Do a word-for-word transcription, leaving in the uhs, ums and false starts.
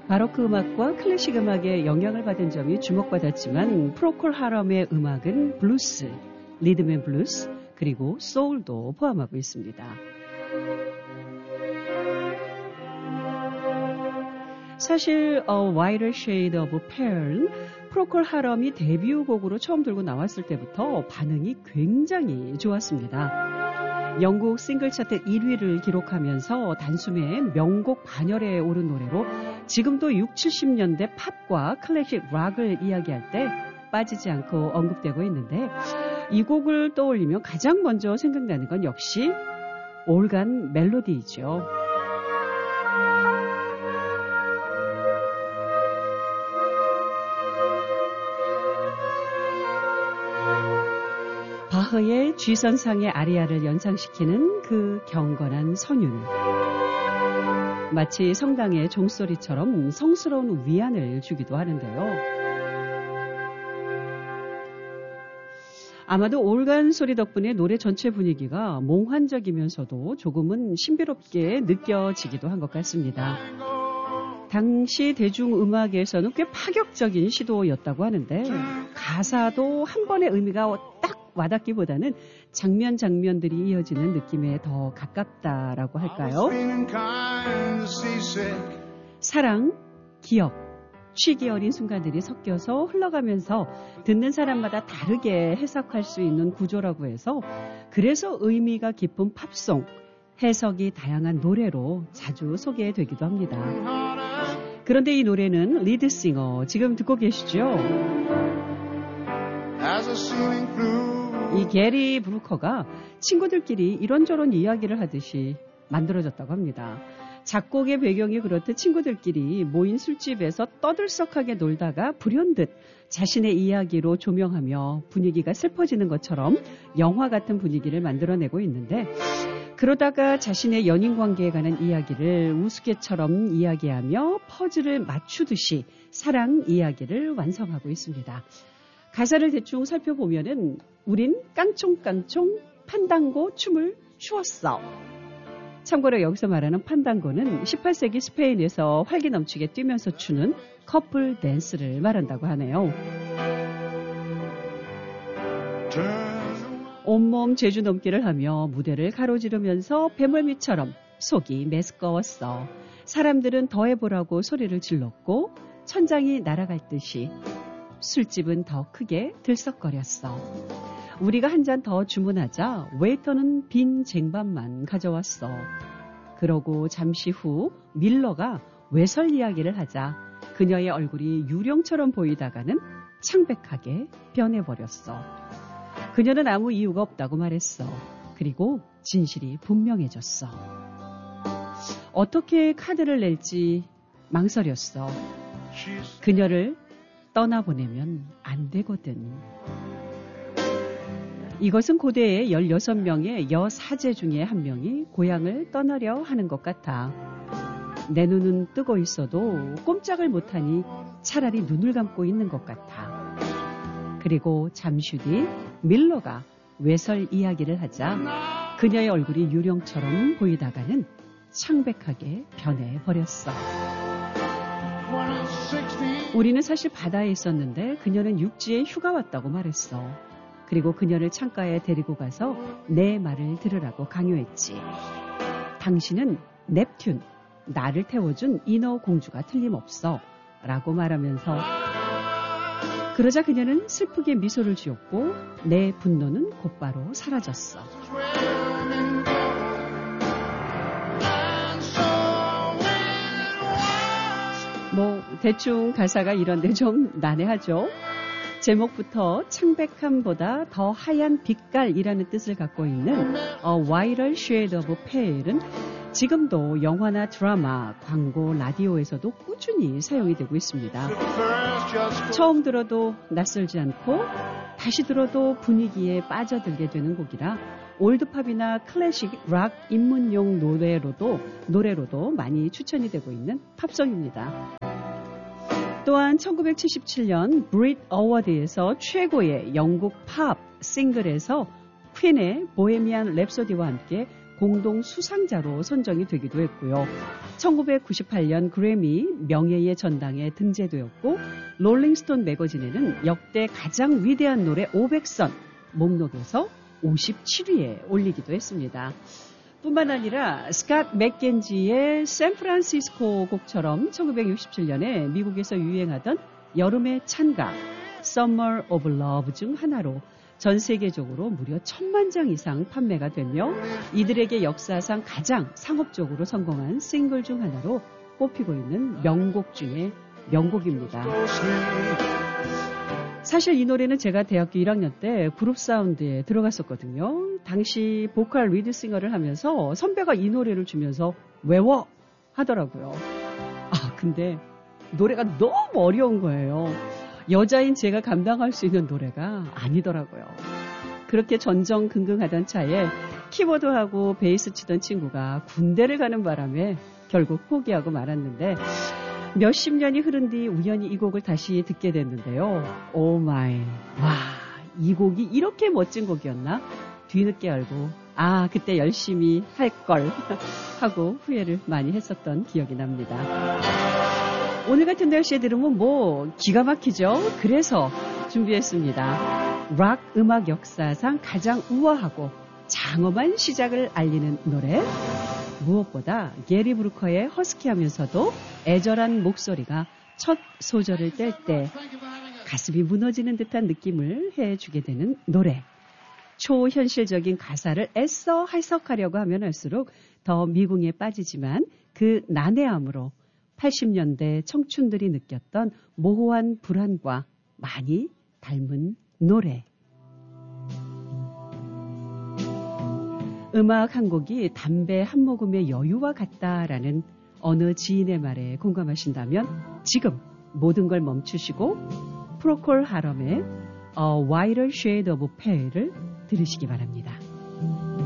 바로크 음악과 클래식 음악의 영향을 받은 점이 주목받았지만 프로콜 하럼의 음악은 블루스, 리듬앤 블루스, 그리고 소울도 포함하고 있습니다. 사실 A Whiter Shade of Pale 프로콜 하럼이 데뷔곡으로 처음 들고 나왔을 때부터 반응이 굉장히 좋았습니다. 영국 싱글 차트 일 위를 기록하면서 단숨에 명곡 반열에 오른 노래로 지금도 육십, 칠십 년대 팝과 클래식 락을 이야기할 때 빠지지 않고 언급되고 있는데 이 곡을 떠올리면 가장 먼저 생각나는 건 역시 올간 멜로디이죠. 바흐의 G선상의 아리아를 연상시키는 그 경건한 선율. 마치 성당의 종소리처럼 성스러운 위안을 주기도 하는데요. 아마도 올간 소리 덕분에 노래 전체 분위기가 몽환적이면서도 조금은 신비롭게 느껴지기도 한 것 같습니다. 당시 대중음악에서는 꽤 파격적인 시도였다고 하는데 가사도 한 번의 의미가 딱 와닿기보다는 장면 장면들이 이어지는 느낌에 더 가깝다라고 할까요? 사랑, 기억, 취기 어린 순간들이 섞여서 흘러가면서 듣는 사람마다 다르게 해석할 수 있는 구조라고 해서 그래서 의미가 깊은 팝송, 해석이 다양한 노래로 자주 소개되기도 합니다. 그런데 이 노래는 리드싱어 지금 듣고 계시죠? 이 게리 브루커가 친구들끼리 이런저런 이야기를 하듯이 만들어졌다고 합니다. 작곡의 배경이 그렇듯 친구들끼리 모인 술집에서 떠들썩하게 놀다가 불현듯 자신의 이야기로 조명하며 분위기가 슬퍼지는 것처럼 영화 같은 분위기를 만들어내고 있는데 그러다가 자신의 연인관계에 관한 이야기를 우스갯처럼 이야기하며 퍼즐을 맞추듯이 사랑 이야기를 완성하고 있습니다. 가사를 대충 살펴보면은 우린 깡총깡총 판당고 춤을 추었어. 참고로 여기서 말하는 판당고는 십팔 세기 스페인에서 활기 넘치게 뛰면서 추는 커플 댄스를 말한다고 하네요. 온몸 제주 넘기를 하며 무대를 가로지르면서 배멀미처럼 속이 메스꺼웠어. 사람들은 더 해보라고 소리를 질렀고 천장이 날아갈 듯이 술집은 더 크게 들썩거렸어. 우리가 한 잔 더 주문하자 웨이터는 빈 쟁반만 가져왔어. 그러고 잠시 후 밀러가 외설 이야기를 하자 그녀의 얼굴이 유령처럼 보이다가는 창백하게 변해버렸어. 그녀는 아무 이유가 없다고 말했어. 그리고 진실이 분명해졌어. 어떻게 카드를 낼지 망설였어. 그녀를 떠나보내면 안 되거든. 이것은 고대의 열여섯 명의 여사제 중에 한 명이 고향을 떠나려 하는 것 같아. 내 눈은 뜨고 있어도 꼼짝을 못하니 차라리 눈을 감고 있는 것 같아. 그리고 잠시 뒤 밀러가 외설 이야기를 하자 그녀의 얼굴이 유령처럼 보이다가는 창백하게 변해버렸어. 우리는 사실 바다에 있었는데 그녀는 육지에 휴가 왔다고 말했어. 그리고 그녀를 창가에 데리고 가서 내 말을 들으라고 강요했지. 당신은 넵튠, 나를 태워준 인어 공주가 틀림없어 라고 말하면서 그러자 그녀는 슬프게 미소를 지었고 내 분노는 곧바로 사라졌어. 뭐 대충 가사가 이런데 좀 난해하죠. 제목부터 창백함보다 더 하얀 빛깔이라는 뜻을 갖고 있는 A Whiter Shade of Pale은 지금도 영화나 드라마, 광고, 라디오에서도 꾸준히 사용이 되고 있습니다. 처음 들어도 낯설지 않고 다시 들어도 분위기에 빠져들게 되는 곡이라 올드팝이나 클래식 락 입문용 노래로도, 노래로도 많이 추천이 되고 있는 팝송입니다. 또한 천구백칠십칠 년 브릿 어워드에서 최고의 영국 팝 싱글에서 퀸의 보헤미안 랩소디와 함께 공동 수상자로 선정이 되기도 했고요. 천구백구십팔 년 그래미 명예의 전당에 등재되었고 롤링스톤 매거진에는 역대 가장 위대한 노래 오백 선 목록에서 오십칠 위에 올리기도 했습니다. 뿐만 아니라 스캇 맥켄지의 샌프란시스코 곡처럼 천구백육십칠 년에 미국에서 유행하던 여름의 찬가 Summer of Love 중 하나로 전 세계적으로 무려 천만 장 이상 판매가 되며 이들에게 역사상 가장 상업적으로 성공한 싱글 중 하나로 꼽히고 있는 명곡 중에 명곡입니다. 사실 이 노래는 제가 대학교 일 학년 때 그룹 사운드에 들어갔었거든요. 당시 보컬 리드싱어를 하면서 선배가 이 노래를 주면서 외워 하더라고요. 아, 근데 노래가 너무 어려운 거예요. 여자인 제가 감당할 수 있는 노래가 아니더라고요. 그렇게 전전긍긍하던 차에 키보드하고 베이스 치던 친구가 군대를 가는 바람에 결국 포기하고 말았는데 몇십 년이 흐른 뒤 우연히 이 곡을 다시 듣게 됐는데요. 오 마이, 와, 이 곡이 이렇게 멋진 곡이었나? 뒤늦게 알고 아, 그때 열심히 할 걸 하고 후회를 많이 했었던 기억이 납니다. 오늘 같은 날씨에 들으면 뭐 기가 막히죠? 그래서 준비했습니다. 락 음악 역사상 가장 우아하고 장엄한 시작을 알리는 노래. 무엇보다 게리 브루커의 허스키하면서도 애절한 목소리가 첫 소절을 뗄 때 가슴이 무너지는 듯한 느낌을 해주게 되는 노래. 초현실적인 가사를 애써 해석하려고 하면 할수록 더 미궁에 빠지지만 그 난해함으로 팔십 년대 청춘들이 느꼈던 모호한 불안과 많이 닮은 노래. 음악 한 곡이 담배 한 모금의 여유와 같다라는 어느 지인의 말에 공감하신다면 지금 모든 걸 멈추시고 프로콜 하럼의 A Wider Shade of Pale를 들으시기 바랍니다.